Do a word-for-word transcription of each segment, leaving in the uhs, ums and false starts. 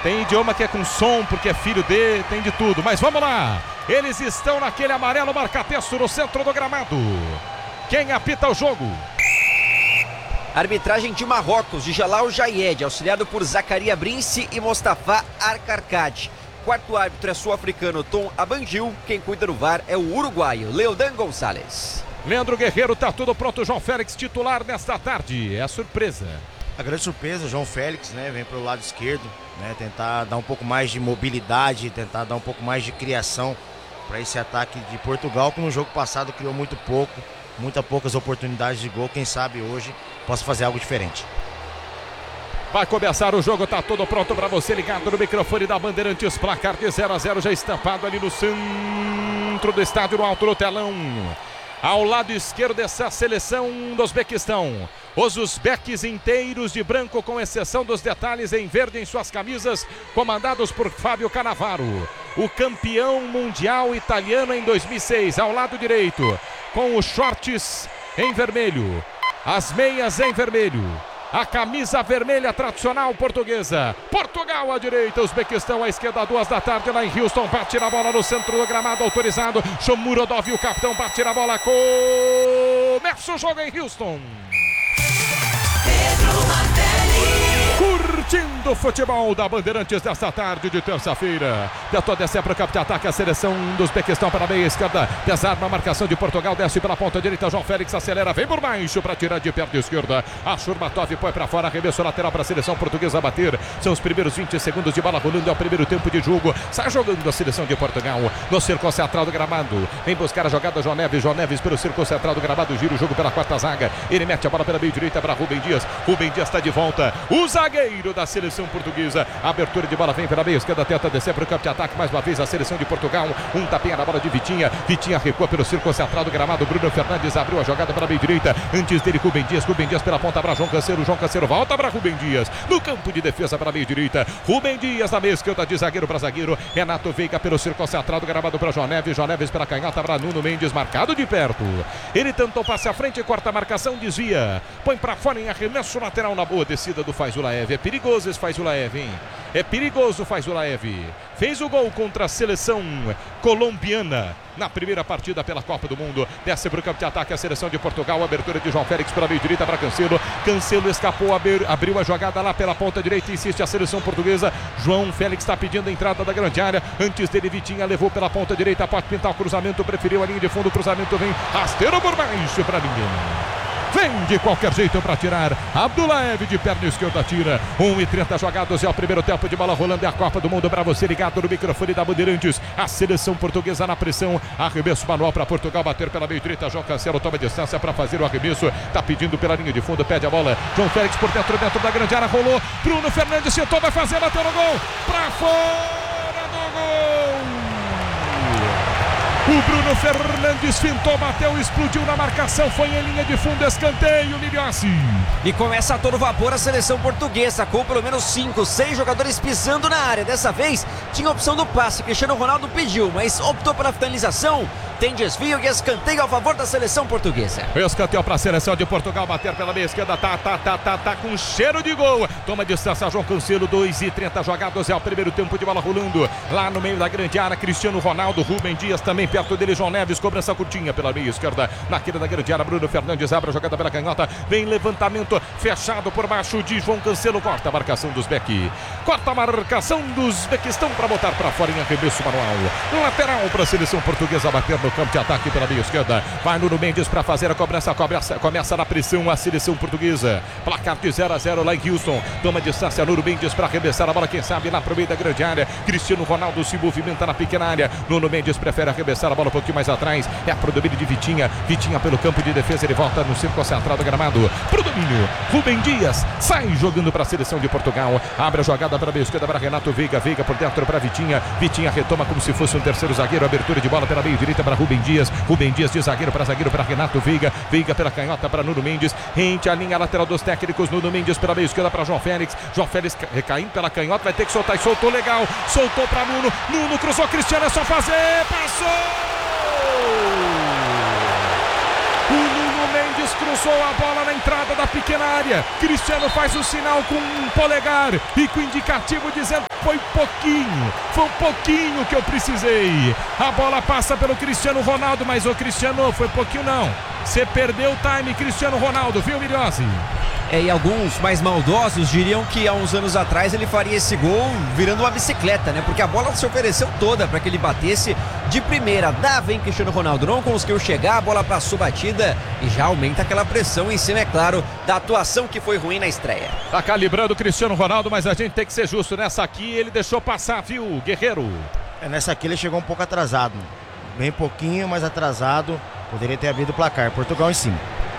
Tem idioma que é com som, porque é filho de, tem de tudo. Mas vamos lá. Eles estão naquele amarelo marca-texto no centro do gramado. Quem apita o jogo? Arbitragem de Marrocos, de Jalal Jayed, auxiliado por Zacaria Brinci e Mostafa Arcarcade. Quarto árbitro é sul-africano Tom Abangil. Quem cuida do V A R é o uruguaio Leodan Gonçalves. Leandro Guerreiro, tá tudo pronto. João Félix titular nesta tarde. É a surpresa. A grande surpresa, o João Félix, né, vem pelo lado esquerdo, né, tentar dar um pouco mais de mobilidade, tentar dar um pouco mais de criação para esse ataque de Portugal, que no jogo passado criou muito pouco, muitas poucas oportunidades de gol. Quem sabe hoje possa fazer algo diferente. Vai começar o jogo, tá tudo pronto para você ligado no microfone da Bandeirantes. Placar de zero a zero já estampado ali no centro do estádio, no alto do telão. Ao lado esquerdo dessa seleção do Uzbequistão, os uzbeques inteiros de branco, com exceção dos detalhes em verde em suas camisas, comandados por Fábio Cannavaro, o campeão mundial italiano em dois mil e seis. Ao lado direito, com os shorts em vermelho, as meias em vermelho, a camisa vermelha tradicional portuguesa. Portugal à direita, Uzbequistão à esquerda, duas da tarde lá em Houston. Bate na bola no centro do gramado, autorizado. Shomurodov, o capitão, bate na bola. Começa o jogo em Houston. Pedro Martelli. Curtindo o futebol da Bandeirantes desta tarde de terça-feira. Tentou descer para o campo de ataque a seleção do Uzbequistão para a meia esquerda. Desarma a marcação de Portugal, desce pela ponta direita. João Félix acelera, vem por baixo para tirar de perna esquerda. A Shurmatov põe para fora, arremesso lateral para a seleção portuguesa bater. São os primeiros vinte segundos de bola rolando, é o primeiro tempo de jogo. Sai jogando a seleção de Portugal no círculo central do gramado. Vem buscar a jogada João Neves. João Neves pelo círculo central do gramado, gira o jogo pela quarta zaga. Ele mete a bola pela meia direita para Rubem Dias. Rubem Dias está de volta. O zagueiro da seleção portuguesa. Abertura de bola vem pela meia esquerda, tenta descer para o campo de ataque. Mais uma vez a seleção de Portugal. Um tapinha na bola de Vitinha. Vitinha recua pelo círculo central do gramado. Bruno Fernandes abriu a jogada pela meia direita. Antes dele, Rubem Dias. Rubem Dias pela ponta para João Cancelo. João Cancelo volta para Rubem Dias. No campo de defesa para a meia direita. Rubem Dias na meia esquerda, de zagueiro para zagueiro. Renato Veiga pelo círculo central do gramado para João Neves. João Neves pela canhota para Nuno Mendes, marcado de perto. Ele tentou passe à frente, corta a marcação, desvia. Põe para fora em arremesso lateral na boa descida do Faizulaev. É perigoso esse Faizulaev, hein? É perigoso o Faizulaev. Fez o gol contra a seleção colombiana na primeira partida pela Copa do Mundo. Desce para o campo de ataque a seleção de Portugal. Abertura de João Félix pela meia direita para Cancelo. Cancelo escapou, abriu a jogada lá pela ponta direita. Insiste a seleção portuguesa. João Félix está pedindo a entrada da grande área. Antes dele, Vitinha levou pela ponta direita. Pode pintar o cruzamento. Preferiu a linha de fundo. O cruzamento vem rasteiro por baixo para ninguém. Vem de qualquer jeito para tirar. Abdullaev de perna esquerda tira. um e trinta jogados, é o primeiro tempo de bola rolando. É a Copa do Mundo para você ligado no microfone da Bandeirantes. A seleção portuguesa na pressão. Arremesso manual para Portugal bater pela meia direita. João Cancelo toma distância para fazer o arremesso. Tá pedindo pela linha de fundo, pede a bola. João Félix por dentro, dentro da grande área. Rolou. Bruno Fernandes sentou, vai fazer, bateu no gol. Para fora do gol. O Bruno Fernandes fintou, bateu, explodiu na marcação, foi em linha de fundo, escanteio, Liliossi. E começa a todo vapor a seleção portuguesa, com pelo menos cinco, seis jogadores pisando na área. Dessa vez tinha a opção do passe, Cristiano Ronaldo pediu, mas optou pela finalização. Tem desvio e escanteio a favor da seleção portuguesa. Escanteio para a seleção de Portugal, bater pela meia esquerda, tá, tá, tá, tá, tá com cheiro de gol. Toma distância João Cancelo, dois e trinta jogados, é o primeiro tempo de bola rolando. Lá no meio da grande área, Cristiano Ronaldo, Rubem Dias também perto dele, João Neves, cobrança curtinha pela meia esquerda. Naquele da grande área, Bruno Fernandes abre a jogada pela canhota, vem levantamento fechado por baixo de João Cancelo, corta a marcação dos Uzbeque. Corta a marcação dos Uzbequistão para botar para fora em arremesso manual. Lateral para a seleção portuguesa bater no campo de ataque pela meia esquerda. Vai Nuno Mendes para fazer a cobrança, começa, começa na pressão a seleção portuguesa. Placar de zero a zero lá em Houston. Toma distância Nuno Mendes para arremessar a bola, quem sabe lá pro meio da grande área. Cristiano Ronaldo se movimenta na pequena área. Nuno Mendes prefere arremessar a bola um pouquinho mais atrás. É pro domínio de Vitinha. Vitinha pelo campo de defesa, ele volta no círculo central do gramado. Pro domínio, Rubem Dias sai jogando para a seleção de Portugal. Abre a jogada para a meia esquerda para Renato Veiga. Veiga por dentro para Vitinha. Vitinha retoma como se fosse um terceiro zagueiro. Abertura de bola pela meia direita para Rubem Dias. Rubem Dias de zagueiro para zagueiro para Renato Veiga. Veiga pela canhota para Nuno Mendes. Rente a linha lateral dos técnicos. Nuno Mendes pela meia esquerda para João Félix. João Félix recaindo pela canhota. Vai ter que soltar e soltou legal. Soltou para Nuno. Nuno cruzou. Cristiano, é só fazer. Passou! O Nuno Mendes cruzou a bola na entrada da pequena área. Cristiano faz o sinal com um polegar e com o indicativo dizendo Foi pouquinho, foi um pouquinho que eu precisei. A bola passa pelo Cristiano Ronaldo, mas o Cristiano foi pouquinho não. Você perdeu o time, Cristiano Ronaldo, viu, Milhose? É, e alguns mais maldosos diriam que há uns anos atrás ele faria esse gol virando uma bicicleta, né? Porque a bola se ofereceu toda para que ele batesse de primeira. Dá, vem Cristiano Ronaldo, não conseguiu chegar, a bola passou batida e já aumenta aquela pressão em cima, é claro, da atuação que foi ruim na estreia. Tá calibrando o Cristiano Ronaldo, mas a gente tem que ser justo. Nessa aqui ele deixou passar, viu, Guerreiro? É, nessa aqui ele chegou um pouco atrasado. Bem pouquinho, mas atrasado. Poderia ter havido o placar. Portugal em cima.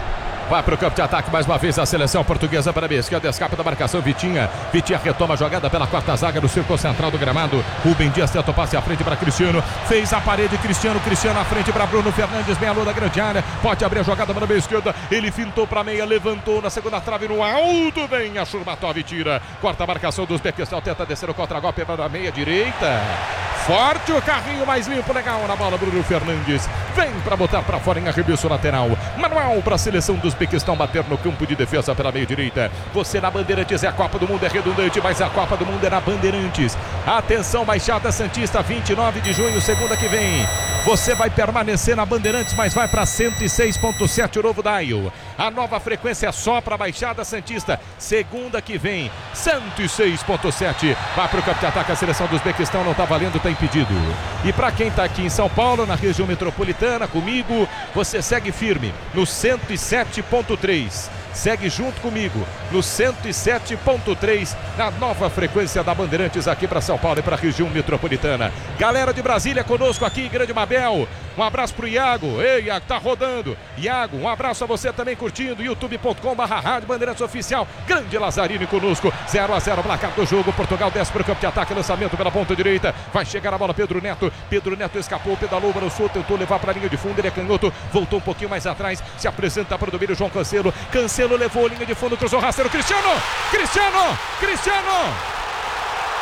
Vai para o campo de ataque mais uma vez a seleção portuguesa para a esquerda, escapa da marcação Vitinha. Vitinha retoma a jogada pela quarta zaga no círculo central do gramado. Rubem Dias tenta o passe à frente para Cristiano. Fez a parede, Cristiano, Cristiano à frente para Bruno Fernandes, meia lua da grande área. Pode abrir a jogada para a meia esquerda. Ele fintou para a meia, levantou na segunda trave no alto. Vem a Shurmatov, tira. Corta a marcação do Uzbequistão, tenta descer o contra-golpe para a meia direita. Forte o carrinho mais limpo, legal na bola, Bruno Fernandes. Vem para botar para fora em arremesso lateral. Manual para a seleção dos Uzbequistão bater no campo de defesa pela meia direita. Você na Bandeirantes, é a Copa do Mundo, é redundante, mas a Copa do Mundo é na Bandeirantes. Atenção, Baixada Santista, vinte e nove de junho, segunda que vem. Você vai permanecer na Bandeirantes, mas vai para cento e seis ponto sete o novo dial. A nova frequência é só para Baixada Santista. Segunda que vem, cento e seis ponto sete. Vai para o campo de ataque, a seleção do Uzbequistão não está valendo, está impedido. E para quem está aqui em São Paulo, na região metropolitana, comigo, você segue firme no cento e sete ponto três. Segue junto comigo no cento e sete ponto três, na nova frequência da Bandeirantes aqui para São Paulo e para a região metropolitana. Galera de Brasília conosco aqui, Grande Mabel. Um abraço pro Iago. Ei, Iago, tá rodando. Iago, um abraço a você também curtindo. youtube ponto com barra rádio Bandeirantes Oficial. Grande Lazzarini conosco. zero a zero, placar do jogo. Portugal desce para o campo de ataque. Lançamento pela ponta direita. Vai chegar a bola, Pedro Neto. Pedro Neto escapou, pedalou para o sul, tentou levar para a linha de fundo. Ele é canhoto. Voltou um pouquinho mais atrás. Se apresenta para o domínio João Cancelo. Cancelo levou a linha de fundo, cruzou rasteiro. Cristiano! Cristiano! Cristiano!